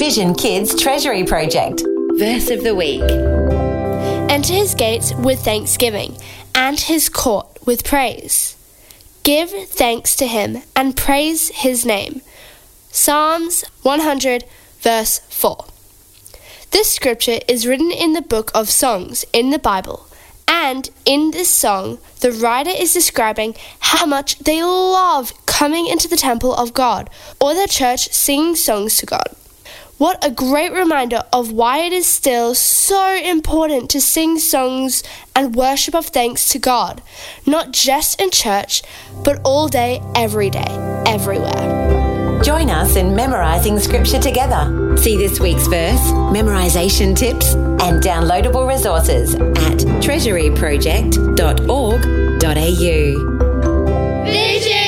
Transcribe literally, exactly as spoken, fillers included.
Vision Kids Treasury Project. Verse of the week. Enter his gates with thanksgiving, and his court with praise. Give thanks to him and praise his name. Psalms one hundred, verse four. This scripture is written in the book of Songs in the Bible, and in this song, the writer is describing how much they love coming into the temple of God or their church singing songs to God. What a great reminder of why it is still so important to sing songs and worship of thanks to God, not just in church, but all day, every day, everywhere. Join us in memorising Scripture together. See this week's verse, memorisation tips, and downloadable resources at treasury project dot org dot a u. Vision!